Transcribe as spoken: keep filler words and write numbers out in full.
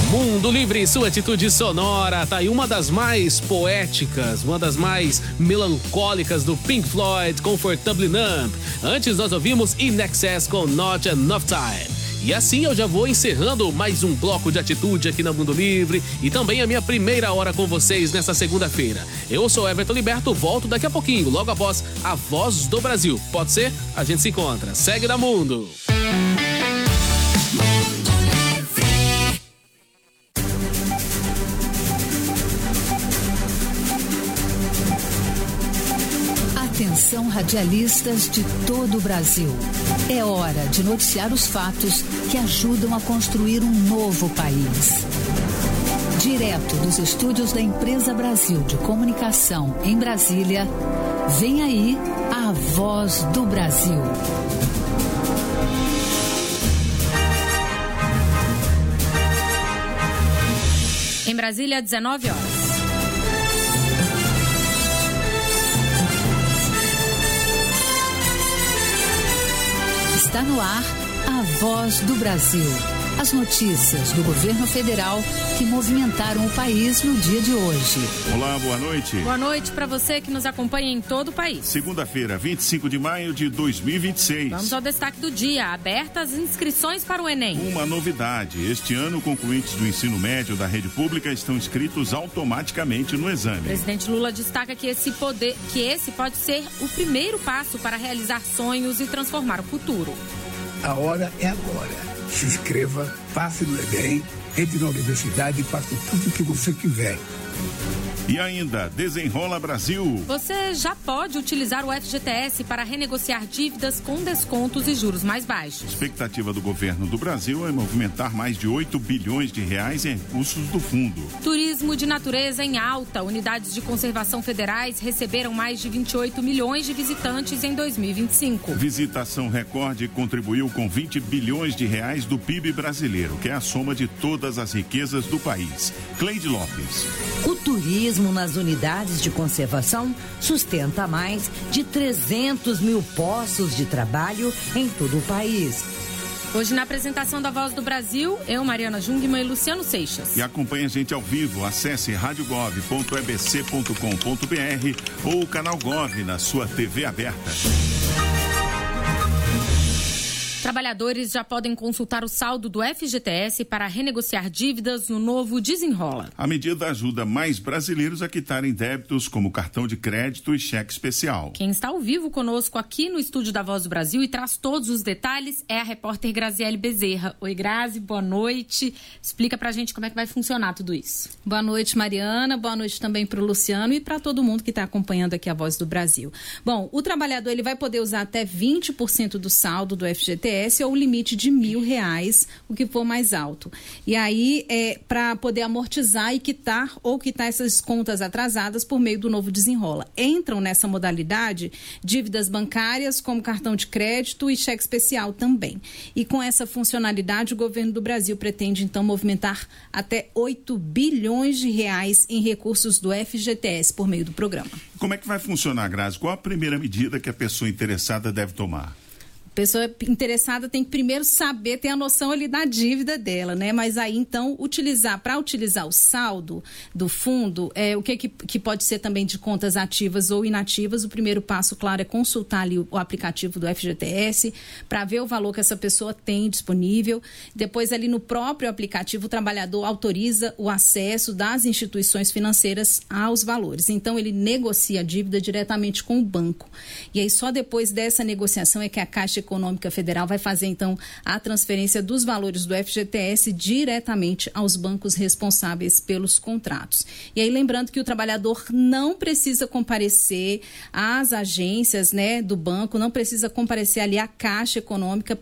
Mundo Livre, sua atitude sonora, tá aí uma das mais poéticas, uma das mais melancólicas do Pink Floyd, Comfortably Numb. Antes nós ouvimos In Excess com Not Enough Time. E assim eu já vou encerrando mais um bloco de atitude aqui na Mundo Livre e também a minha primeira hora com vocês nessa segunda-feira. Eu sou Everton Liberto, volto daqui a pouquinho, logo após a Voz do Brasil. Pode ser? A gente se encontra. Segue na Mundo. Atenção, radialistas de todo o Brasil. É hora de noticiar os fatos que ajudam a construir um novo país. Direto dos estúdios da Empresa Brasil de Comunicação em Brasília, vem aí a Voz do Brasil. Em Brasília, dezenove horas. Está no ar a Voz do Brasil. As notícias do governo federal que movimentaram o país no dia de hoje. Olá, boa noite. Boa noite para você que nos acompanha em todo o país. Segunda-feira, vinte e cinco de maio de dois mil e vinte e seis. Vamos ao destaque do dia. Abertas as inscrições para o Enem. Uma novidade. Este ano, concluintes do ensino médio da rede pública estão inscritos automaticamente no exame. O presidente Lula destaca que esse, poder, que esse pode ser o primeiro passo para realizar sonhos e transformar o futuro. A hora é agora. Se inscreva, passe no Enem, entre na universidade e faça tudo o que você quiser. E ainda, Desenrola Brasil. Você já pode utilizar o F G T S para renegociar dívidas com descontos e juros mais baixos. A expectativa do governo do Brasil é movimentar mais de oito bilhões de reais em recursos do fundo. Turismo de natureza em alta. Unidades de conservação federais receberam mais de vinte e oito milhões de visitantes em dois mil e vinte e cinco. Visitação recorde contribuiu com vinte bilhões de reais do P I B brasileiro, que é a soma de todas as riquezas do país. Cleide Lopes. O turismo nas unidades de conservação sustenta mais de trezentos mil postos de trabalho em todo o país. Hoje, na apresentação da Voz do Brasil, eu, Mariana Jungmann e Luciano Seixas. E acompanhe a gente ao vivo. Acesse rádio gov ponto e b c ponto com ponto b r ou o canal Gov na sua T V aberta. Trabalhadores já podem consultar o saldo do F G T S para renegociar dívidas no novo Desenrola. A medida ajuda mais brasileiros a quitarem débitos como cartão de crédito e cheque especial. Quem está ao vivo conosco aqui no estúdio da Voz do Brasil e traz todos os detalhes é a repórter Graziele Bezerra. Oi, Grazi, boa noite. Explica pra gente como é que vai funcionar tudo isso. Boa noite, Mariana. Boa noite também para o Luciano e para todo mundo que está acompanhando aqui a Voz do Brasil. Bom, o trabalhador ele vai poder usar até vinte por cento do saldo do F G T S ou o limite de mil reais, o que for mais alto. E aí, é para poder amortizar e quitar ou quitar essas contas atrasadas por meio do novo Desenrola. Entram nessa modalidade dívidas bancárias, como cartão de crédito e cheque especial também. E com essa funcionalidade, o governo do Brasil pretende, então, movimentar até oito bilhões de reais em recursos do F G T S por meio do programa. Como é que vai funcionar, Grazi? Qual a primeira medida que a pessoa interessada deve tomar? A pessoa interessada tem que primeiro saber, ter a noção ali da dívida dela, né? Mas aí, então, utilizar, para utilizar o saldo do fundo, é, o que, que, que pode ser também de contas ativas ou inativas, o primeiro passo, claro, é consultar ali o, o aplicativo do F G T S para ver o valor que essa pessoa tem disponível. Depois, ali no próprio aplicativo, o trabalhador autoriza o acesso das instituições financeiras aos valores. Então, ele negocia a dívida diretamente com o banco. E aí, só depois dessa negociação é que a Caixa Econômica Federal vai fazer, então, a transferência dos valores do F G T S diretamente aos bancos responsáveis pelos contratos. E aí, lembrando que o trabalhador não precisa comparecer às agências, né, do banco, não precisa comparecer ali à Caixa Econômica